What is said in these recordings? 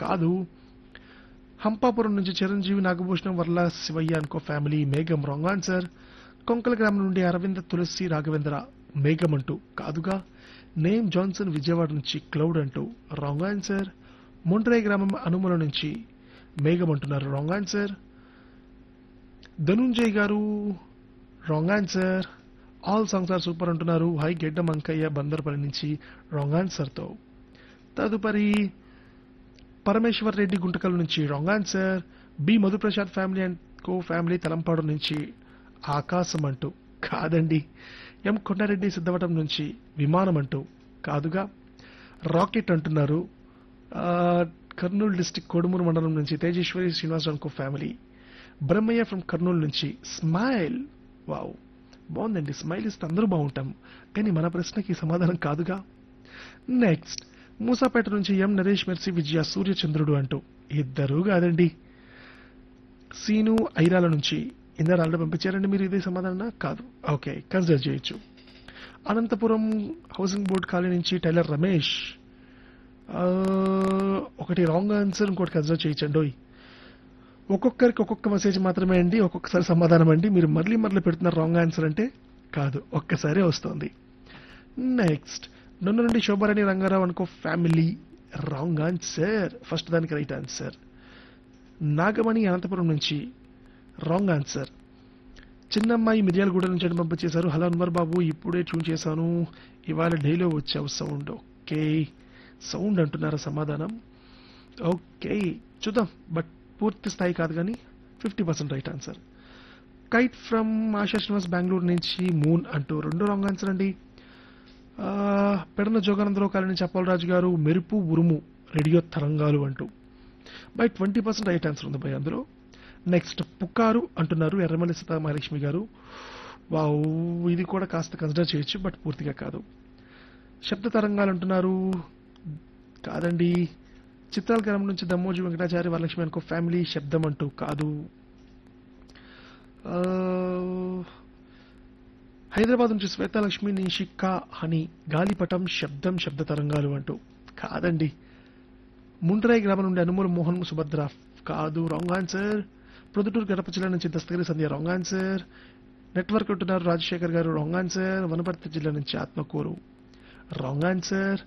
కాదు. హంపాపురం నుంచి చిరంజీవి నాగభూషణం వర్ల శివయ్య అనుకో ఫ్యామిలీ మేఘం రాంగ్ ఆన్సర్. కొంకల గ్రామం నుండి అరవింద తులసి రాఘవేంద్ర మేఘం అంటూ కాదుగా. నేమ్ జాన్సన్ విజయవాడ నుంచి క్లౌడ్ అంటూ రాంగ్ ఆన్సర్. మొండ్రై గ్రామం అనుమల నుంచి మేఘం అంటున్నారు రాంగ్ ఆన్సర్. ధనుంజయ్ గారు wrong answer. All songs are super అంటున్నారు. హై గెడ్డం అంకయ్య బందర్పల్లి నుంచి రాంగ్ ఆన్సర్ తో. తదుపరి పరమేశ్వర్ రెడ్డి గుంటకల్ నుంచి wrong answer. B Madhu Prasad family and co family Talampadu నుంచి ఆకాశం అంటూ కాదండి. ఎం కొండారెడ్డి సిద్ధవటం నుంచి విమానం అంటూ కాదుగా. రాకెట్ అంటున్నారు. కర్నూలు డిస్టిక్ కోడుమూరు మండలం నుంచి తేజేశ్వరి శ్రీనివాసరావు కో ఫ్యామిలీ. బ్రహ్మయ్య ఫ్రమ్ కర్నూలు నుంచి స్మైల్. వావ్, బాగుందండి. స్మైల్ ఇస్తే అందరూ బాగుంటాం, కానీ మన ప్రశ్నకి సమాధానం కాదుగా. నెక్స్ట్ మూసాపేట నుంచి ఎం నరేష్ మెర్సీ విజయ సూర్యచంద్రుడు అంటూ ఇద్దరు కాదండి. సీను ఐరాల నుంచి ఇందరు ఆల్రెడీ పంపించారండి. మీరు ఇదే సమాధానం కాదు. ఓకే, కన్సిడర్ చేయొచ్చు. అనంతపురం హౌసింగ్ బోర్డ్ కాలనీ నుంచి టైలర్ రమేష్ ఒకటి రాంగ్ ఆన్సర్, ఇంకోటి కన్సిడర్ చేయొచ్చండి. ఒక్కొక్కరికి ఒక్కొక్క మెసేజ్ మాత్రమే అండి, ఒక్కొక్కసారి సమాధానం అండి. మీరు మళ్ళీ పెడుతున్నారు రాంగ్ ఆన్సర్ అంటే కాదు, ఒక్కసారే వస్తుంది. నెక్స్ట్ నన్ను నుండి శోభారాణి రంగారావు అనుకో ఫ్యామిలీ రాంగ్ ఆన్సర్. ఫస్ట్ దానికి రైట్ ఆన్సర్. నాగమణి అనంతపురం నుంచి రాంగ్ ఆన్సర్. చిన్నమ్మాయి మిర్యాలగూడ నుంచి పంపించేశారు. హలో అన్వర్ బాబు, ఇప్పుడే ట్యూన్ చేశాను, ఇవాళ డైలో వచ్చావు సౌండ్. ఓకే, సౌండ్ అంటున్నారా సమాధానం. ఓకే చూద్దాం, బట్ పూర్తి స్థాయి కాదు కానీ 50% right answer. Kite from ASHA Srinivas Bengaluru నుంచి మూన్ అంటూ రెండు రాంగ్ ఆన్సర్ అండి. పెడన జోగానందరావు కాలనీ నుంచి అప్పలరాజు గారు మెరుపు ఉరుము రేడియో తరంగాలు అంటూ బై 20% రైట్ ఆన్సర్ ఉంది బై అందులో. నెక్స్ట్ పుకారు అంటున్నారు ఎర్రమల్లి సీతామహాలక్ష్మి గారు. వావ్, ఇది కూడా కాస్త కన్సిడర్ చేయొచ్చు, బట్ పూర్తిగా కాదు. శబ్ద తరంగాలు అంటున్నారు కాదండి. చిత్రాల గ్రామం నుంచి దమ్మోజీ వెంకటాచారి వరలక్ష్మి అనుకో ఫ్యామిలీ శబ్దం అంటూ కాదు. హైదరాబాద్ నుంచి శ్వేతాలక్ష్మి నిషికా హని గాలిపటం శబ్దం శబ్ద తరంగాలు అంటూ కాదండి. ముండ్రాయి గ్రామం నుండి అనుమూల మోహన్ సుభద్ర కాదు, రాంగ్ ఆన్సర్. ప్రొద్దుటూరు గడప జిల్లా నుంచి దస్తగిరి సంధ్య రాంగ్ ఆన్సర్. నెట్వర్క్ అంటున్నారు రాజశేఖర్ గారు రాంగ్ ఆన్సర్. వనపర్తి జిల్లా నుంచి ఆత్మకూరు రాంగ్ ఆన్సర్.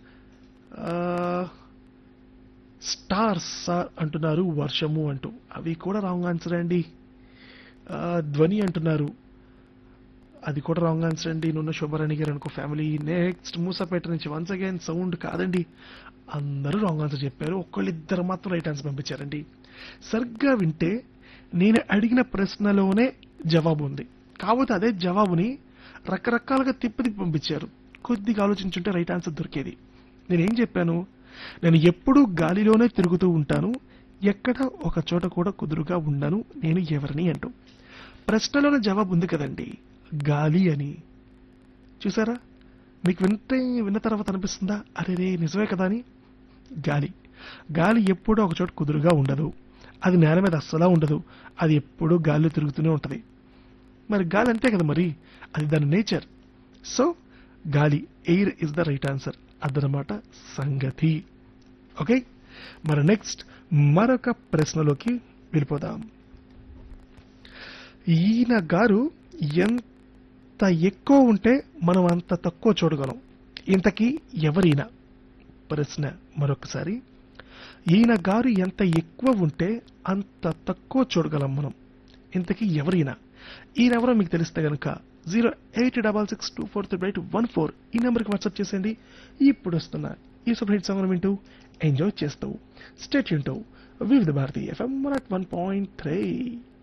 స్టార్స్ అంటున్నారు వర్షము అంటూ అవి కూడా రాంగ్ ఆన్సర్ అండి. ధ్వని అంటున్నారు అది కూడా రాంగ్ ఆన్సర్ అండి. నున్న శోభారాణి గారు అనుకో ఫ్యామిలీ. నెక్స్ట్ మూసాపేట నుంచి వన్స్ అగైన్ సౌండ్ కాదండి. అందరూ రాంగ్ ఆన్సర్ చెప్పారు, ఒక్కళ్ళిద్దరు మాత్రం రైట్ ఆన్సర్ పంపించారండి. సరిగ్గా వింటే నేను అడిగిన ప్రశ్నలోనే జవాబు ఉంది, కాకపోతే అదే జవాబుని రకరకాలుగా తిప్పి పంపించారు. కొద్దిగా ఆలోచించుంటే రైట్ ఆన్సర్ దొరికేది. నేనేం చెప్పాను, నేను ఎప్పుడూ గాలిలోనే తిరుగుతూ ఉంటాను, ఎక్కడ ఒక చోట కూడా కుదురుగా ఉండను, నేను ఎవరిని అంటూ. ప్రశ్నలోనే జవాబు ఉంది కదండి, గాలి అని. చూసారా, మీకు విన్న తర్వాత అనిపిస్తుందా అరే రే నిజమే కదా అని. గాలి గాలి ఎప్పుడూ ఒక చోట కుదురుగా ఉండదు, అది నేల మీద అస్సలా ఉండదు, అది ఎప్పుడూ గాలిలో తిరుగుతూనే ఉంటది. మరి గాలి అంతే కదా, మరి అది దాని నేచర్. సో గాలి, air is the right answer. అదనమాట సంగతి. ఓకే, మరి నెక్స్ట్ మరొక ప్రశ్నలోకి వెళ్ళిపోదాం. ఈయన గారు ఎంత ఎక్కువ ఉంటే మనం అంత తక్కువ చూడగలం, ఇంతకీ ఎవరైనా? ప్రశ్న మరొకసారి, ఈయన గారు ఎంత ఎక్కువ ఉంటే అంత తక్కువ చూడగలం మనం, ఇంతకీ ఎవరైనా? ఈయనెవరో మీకు తెలిస్తే గనక 08662438114 ఈ నెంబర్కి వాట్సాప్ చేసేయండి. ఇప్పుడు వస్తున్న ఈ సూపర్ హిట్ సాంగ్ వింటూ ఎంజాయ్ చేస్తూ స్టే ట్యూన్డ్ టు వివిధ భారతి FM 101.3.